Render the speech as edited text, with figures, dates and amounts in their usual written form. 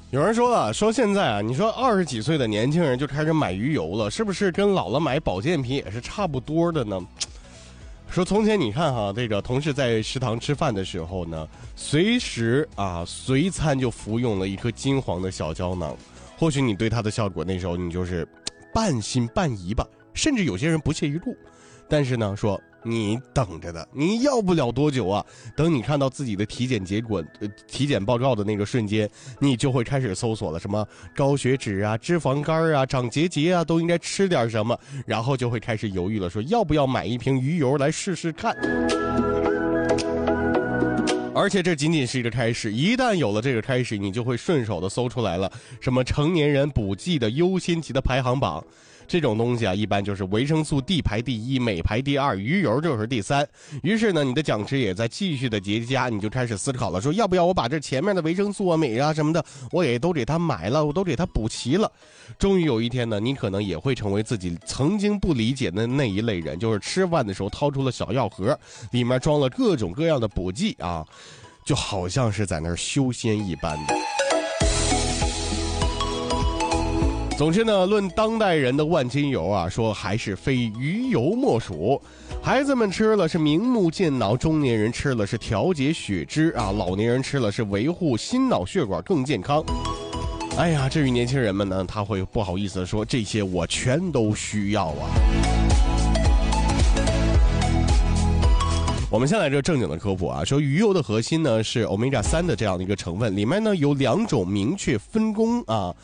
有人说了，说现在啊，你说20几岁的年轻人就开始买鱼油了，是不是跟老了买保健品也是差不多的呢？说从前你看哈，这个同事在食堂吃饭的时候呢，随餐就服用了一颗金黄的小胶囊。或许你对它的效果那时候你就是半信半疑吧，甚至有些人不屑一顾。但是呢，说你等着的，你要不了多久啊，等你看到自己的体检结果、体检报告的那个瞬间，你就会开始搜索了，什么高血脂啊、脂肪肝啊、长结节啊，都应该吃点什么，然后就会开始犹豫了，说要不要买一瓶鱼油来试试看。而且这仅仅是一个开始，一旦有了这个开始，你就会顺手的搜出来了什么成年人补剂的优先级的排行榜。这种东西啊，一般就是维生素 D 排第一，镁排第二，鱼油就是第三。于是呢，你的奖池也在继续的叠加，你就开始思考了，说要不要我把这前面的维生素啊、镁啊什么的，我也都给它买了，我都给它补齐了。终于有一天呢，你可能也会成为自己曾经不理解的那一类人，就是吃饭的时候掏出了小药盒，里面装了各种各样的补剂啊，就好像是在那儿修仙一般的。总之呢，论当代人的万金油啊，说还是非鱼油莫属。孩子们吃了是明目健脑，中年人吃了是调节血脂啊，老年人吃了是维护心脑血管更健康。哎呀，至于年轻人们呢，他会不好意思地说，这些我全都需要啊。我们先来这正经的科普啊，说鱼油的核心呢是欧米伽3的这样的一个成分，里面呢有2种明确分工啊